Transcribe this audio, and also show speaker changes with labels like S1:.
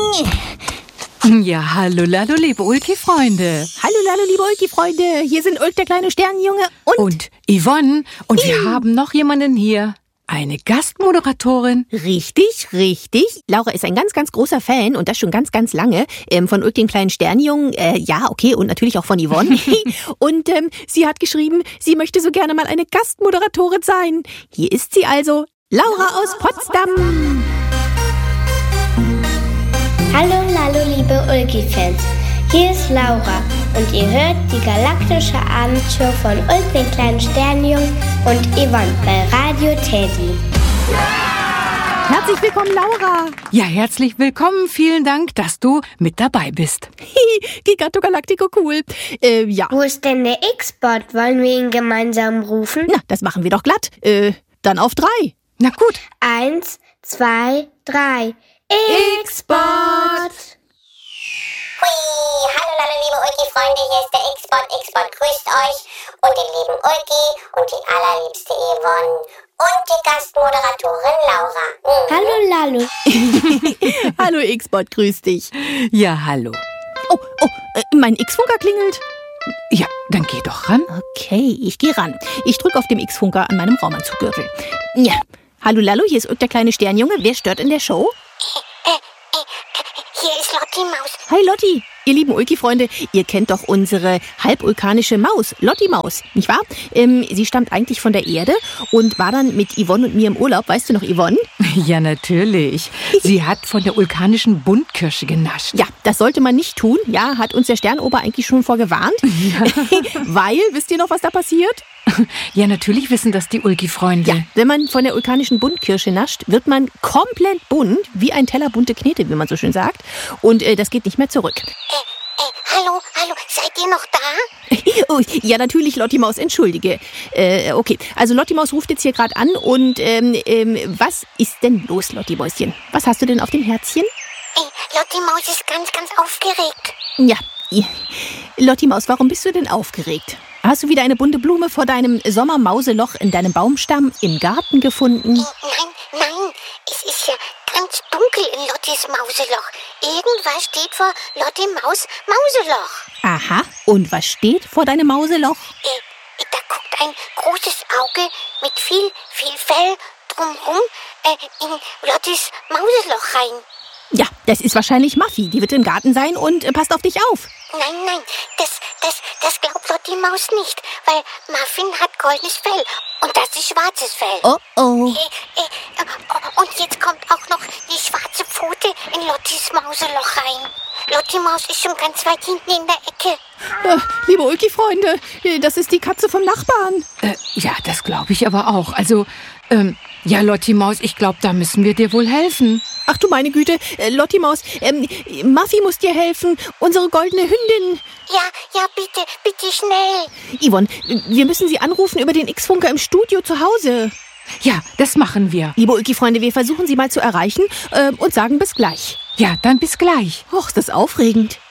S1: Ja, hallo, liebe Ulki-Freunde.
S2: Hallo, liebe Ulki-Freunde. Hier sind Ulk, der kleine Sternenjunge
S1: und Yvonne. Und wir haben noch jemanden hier. Eine Gastmoderatorin.
S2: Richtig. Laura ist ein ganz, ganz großer Fan und das schon ganz, ganz lange von Ulk, dem kleinen Sternenjungen. Ja, okay, und natürlich auch von Yvonne. Und sie hat geschrieben, sie möchte so gerne mal eine Gastmoderatorin sein. Hier ist sie also, Laura aus Potsdam.
S3: Hallo, liebe Ulki-Fans. Hier ist Laura und ihr hört die galaktische Abendshow von Ulk, den kleinen Sternenjungen und Yvonne bei Radio Teddy.
S2: Herzlich willkommen, Laura.
S1: Ja, herzlich willkommen. Vielen Dank, dass du mit dabei bist.
S2: Giganto Galactico, cool. Ja.
S3: Wo ist denn der X-Bot? Wollen wir ihn gemeinsam rufen?
S2: Na, das machen wir doch glatt. Dann auf 3.
S1: Na gut.
S3: 1, 2, 3. X-Bot!
S4: Hui, hallo, liebe Ulki-Freunde, hier ist der X-Bot. X-Bot grüßt euch und den lieben Ulki und die allerliebste Yvonne und die Gastmoderatorin Laura.
S3: Hallo.
S2: Hallo X-Bot, grüß dich.
S1: Ja, hallo.
S2: Oh, mein X-Funker klingelt.
S1: Ja, dann geh doch ran.
S2: Okay, ich gehe ran. Ich drücke auf dem X-Funker an meinem Raumanzuggürtel. Ja. Hallo, hier ist Ulk, der kleine Sternenjunge. Wer stört in der Show?
S4: Hier ist Lotti Maus.
S2: Hi Lotti, ihr lieben Ulki-Freunde, ihr kennt doch unsere halbvulkanische Maus, Lotti Maus, nicht wahr? Sie stammt eigentlich von der Erde und war dann mit Yvonne und mir im Urlaub, weißt du noch, Yvonne?
S1: Ja, natürlich. Sie hat von der vulkanischen Buntkirsche genascht.
S2: Ja, das sollte man nicht tun, ja, hat uns der Sternober eigentlich schon vorgewarnt. Ja. Weil, wisst ihr noch, was da passiert?
S1: Ja, natürlich wissen das die Ulki-Freunde.
S2: Ja, wenn man von der vulkanischen Buntkirsche nascht, wird man komplett bunt, wie ein Teller bunte Knete, wie man so schön sagt. Und das geht nicht mehr zurück.
S4: Hallo, seid ihr noch da?
S2: Oh, ja, natürlich, Lotti Maus, entschuldige. Okay, also Lotti Maus ruft jetzt hier gerade an und was ist denn los, Lotti Mäuschen? Was hast du denn auf dem Herzchen?
S4: Lotti Maus ist ganz, ganz aufgeregt.
S2: Ja, Lotti Maus, warum bist du denn aufgeregt? Hast du wieder eine bunte Blume vor deinem Sommermauseloch in deinem Baumstamm im Garten gefunden?
S4: Nein, es ist ja ganz dunkel in Lottis Mauseloch. Irgendwas steht vor Lotti Maus Mauseloch.
S2: Aha, und was steht vor deinem Mauseloch?
S4: Da guckt ein großes Auge mit viel Fell drumherum in Lottis Mauseloch rein.
S2: Ja, das ist wahrscheinlich Muffy. Die wird im Garten sein und passt auf dich auf.
S4: Nein, das glaubt Lotti Maus nicht, weil Muffin hat goldenes Fell und das ist schwarzes Fell.
S2: Oh.
S4: Und jetzt kommt auch noch die schwarze Pfote in Lottis Mauseloch rein. Lotti Maus ist schon ganz weit hinten in der Ecke.
S2: Liebe Ulki-Freunde, das ist die Katze vom Nachbarn.
S1: Ja, das glaube ich aber auch. Also, ja, Lotti Maus, ich glaube, da müssen wir dir wohl helfen.
S2: Ach du meine Güte, Lotti Maus, Muffy muss dir helfen, unsere goldene Hündin.
S4: Ja, bitte schnell.
S2: Yvonne, wir müssen sie anrufen über den X-Funker im Studio zu Hause.
S1: Ja, das machen wir.
S2: Liebe Ulki-Freunde, wir versuchen sie mal zu erreichen und sagen bis gleich.
S1: Ja, dann bis gleich.
S2: Och, ist das aufregend.